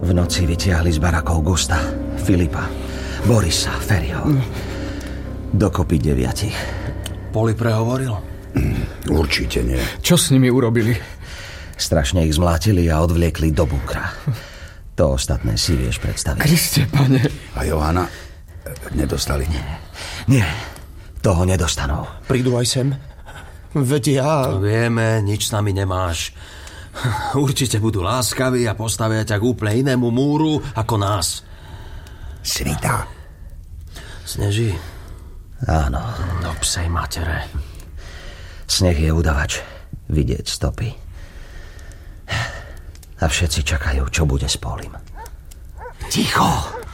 V noci vytiahli z barakov Gusta, Filipa, Borisa, Ferryho. Dokopy 9. Poli prehovoril? Určite nie. Čo s nimi urobili? Strašne ich zmlátili a odvliekli do bunkra. To ostatné si vieš predstaviť. Kriste, pane. A Johana nedostali? Nie, toho nedostanú. Prídu aj sem? Veď ja... To vieme, nič s nami nemáš. Určite budú láskaví a postavia ťa k úplne inému múru ako nás. Svitá. Sneží? Áno. No psej matere. Sneh je udavač. Vidieť stopy. A všetci čakajú, čo bude s Polim. Ticho!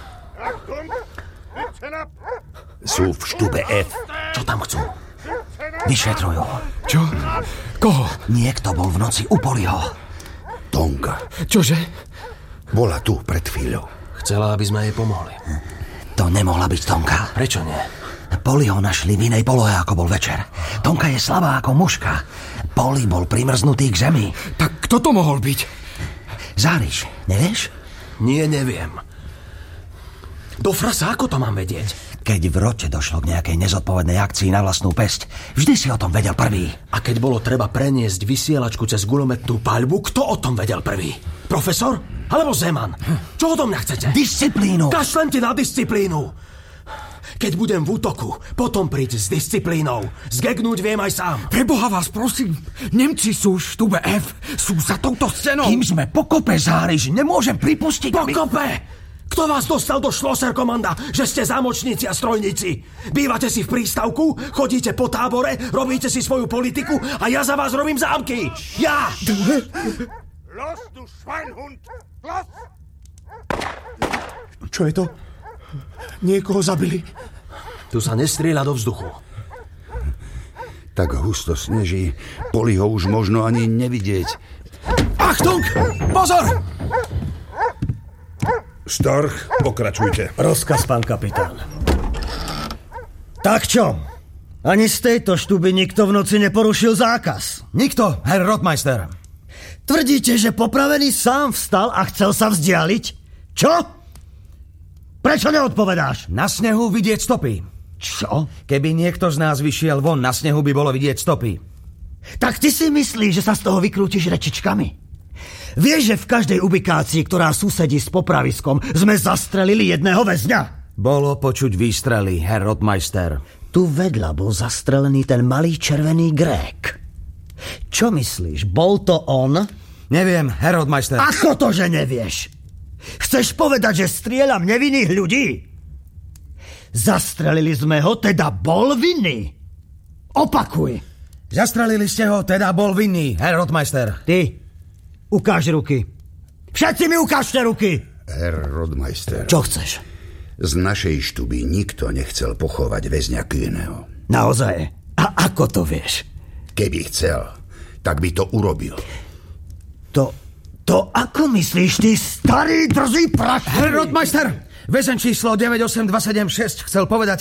Sú v štube F. Čo tam chcú? Vyšetrujú. Čo? Koho? Niekto bol v noci u Poliho. Tonka. Čože? Bola tu pred chvíľou. Chcela, aby sme jej pomohli. To nemohla byť Tonka. Prečo nie? Poliho našli v inej polohe, ako bol večer. Tonka je slabá ako muška. Poli bol primrznutý k zemi. Tak kto to mohol byť? Záriš, nevieš? Nie, neviem. Do frasa, ako to mám vedieť? Keď v rote došlo k nejakej nezodpovednej akcii na vlastnú pesť, vždy si o tom vedel prvý. A keď bolo treba preniesť vysielačku cez guľometnú paľbu, kto o tom vedel prvý? Profesor? Alebo Zeman? Čo odo mňa chcete? Disciplínu! Kašlem ti na disciplínu! Keď budem v útoku, potom príď s disciplínou. Zgegnúť viem aj sám. Preboha vás, prosím. Nemci sú v štube F. Sú za touto scenou. Kým sme po kope, Záriš, nemôžem pripustiť... Po kope! Kto vás dostal do Schlosserkommanda, že ste zámočníci a strojníci? Bývate si v prístavku, chodíte po tábore, robíte si svoju politiku a ja za vás robím zámky. Ja! Los, du Schweinhund! Los! Čo je to? Niekoho zabili. Tu sa nestrieľa do vzduchu. Tak husto sneží, Poli ho už možno ani nevidieť. Achtung! Pozor! Storch, pokračujte. Rozkaz, pán kapitán. Tak čo? Ani z tejto štuby nikto v noci neporušil zákaz. Nikto, herr Rotmeister. Tvrdíte, že popravený sám vstal a chcel sa vzdialiť? Čo? Prečo neodpovedáš? Na snehu vidieť stopy. Čo? Keby niekto z nás vyšiel von, na snehu by bolo vidieť stopy. Tak ty si myslíš, že sa z toho vykrútiš rečičkami? Vieš, že v každej ubikácii, ktorá susedí s popraviskom, sme zastrelili jedného väzňa? Bolo počuť výstrely, herr Rotmeister. Tu vedľa bol zastrelený ten malý červený Grék. Čo myslíš, bol to on? Neviem, herr Rotmeister. Ako to, že nevieš? Chceš povedať, že strieľam nevinných ľudí? Zastrelili sme ho, teda bol vinný. Opakuj. Zastrelili ste ho, teda bol vinný, herr Rotmeister. Ty, ukáž ruky. Všetci mi ukážte ruky. Herr Rotmeister. Čo chceš? Z našej štuby nikto nechcel pochovať väzňa Kühneho. Naozaj? A ako to vieš? Keby chcel, tak by to urobil. To ako myslíš, ty starý drzý prach? Herr Rotmeister, väzeň číslo 98276 chcel povedať,